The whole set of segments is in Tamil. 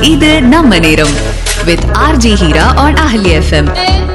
இது நம்ம நேரம் with RJ Hira on Ahli FM.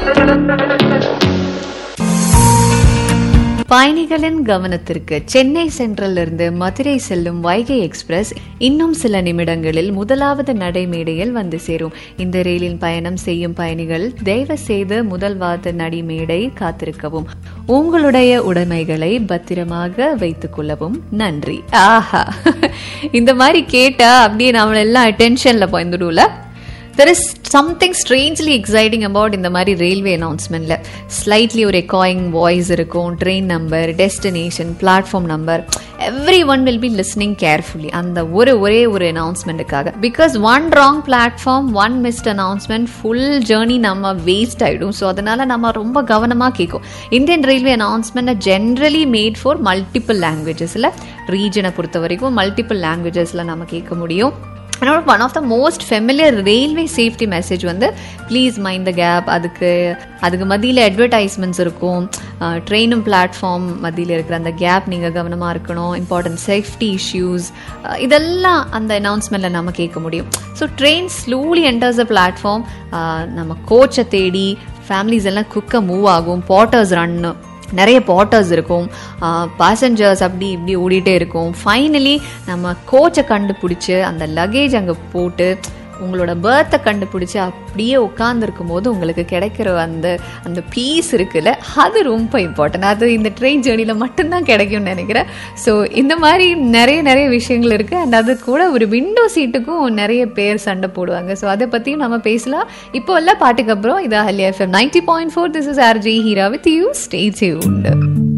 பயணிகளின் கவனத்திற்கு சென்னை சென்ட்ரல் இருந்து மதுரை செல்லும் வைகை எக்ஸ்பிரஸ் இன்னும் சில நிமிடங்களில் முதலாவது நடைமேடையில் வந்து சேரும். இந்த ரயிலில் பயணம் செய்யும் பயணிகள் தயவு செய்து முதல்வாத நடைமேடை காத்திருக்கவும், உங்களுடைய உடைமைகளை பத்திரமாக வைத்துக் கொள்ளவும். நன்றி. ஆஹா, இந்த மாதிரி கேட்டா அப்படியே நம்மள எல்லாம் அட்டென்ஷன்ல போயிருந்துடும்ல. There is something strangely exciting about இந்த மாதிரி ரயில்வே அனௌன்ஸ்மெண்ட்ல. ஸ்லைட்லி ஒரு எக்காயிங் வாய்ஸ் இருக்கும், train number, destination, platform number. everyone will be listening carefully அந்த ஒரே ஒரு அனௌன்ஸ்மெண்ட்டுக்காக. Because one wrong platform, one mist announcement, full journey நம்ம வேஸ்ட் ஆகிடும். ஸோ அதனால நம்ம ரொம்ப கவனமாக கேட்கும். Indian railway announcement generally made for multiple லாங்குவேஜஸில், ரீஜனை பொறுத்த வரைக்கும் மல்டிபிள் லாங்குவேஜஸில் நம்ம கேட்க முடியும். One of the most familiar railway safety message வந்து ப்ளீஸ் மைண்ட் த கேப். அதுக்கு மத்தியில் அட்வர்டைஸ்மெண்ட்ஸ் இருக்கும். ட்ரெயினும் பிளாட்ஃபார்ம் மத்தியில் இருக்கிற அந்த கேப் நீங்கள் கவனமாக இருக்கணும். இம்பார்ட்டன்ட் சேஃப்டி இஷ்யூஸ் இதெல்லாம் அந்த அனௌன்ஸ்மெண்ட்டில் நம்ம கேட்க முடியும். ஸோ ட்ரெயின் ஸ்லோலி என்டர்ஸ் அ பிளாட்ஃபார்ம். நம்ம கோச்சை தேடி ஃபேமிலிஸ் எல்லாம் குக்க மூவ் ஆகும். பாட்டர்ஸ் ரன்னு, நிறைய பாட்டர்ஸ் இருக்கும், பேசஞ்சர்ஸ் அப்படி இப்படி ஓடிட்டே இருக்கும். ஃபைனலி நம்ம கோச்சை கண்டுபிடிச்சி அந்த லக்கேஜ் அங்கே போட்டு உங்களோட பர்த்தை கண்டுபிடிச்சி அப்படியே உட்காந்துருக்கும் போது உங்களுக்கு கிடைக்கிற அந்த பீஸ் இருக்குல்ல, அது ரொம்ப இம்பார்ட்டன்ட். அது இந்த ட்ரெயின் ஜேர்னியில் மட்டும்தான் கிடைக்கும்னு நினைக்கிறேன். ஸோ இந்த மாதிரி நிறைய விஷயங்கள் இருக்குது. அண்ட் அது கூட ஒரு விண்டோ சீட்டுக்கும் நிறைய பேர் சண்டை போடுவாங்க. ஸோ அதை பற்றியும் நம்ம பேசலாம். இப்போ எல்லாம் பாட்டுக்கு அப்புறம் இது அஹலி FM 90.4. This is RJ Hira with you. Stay tuned.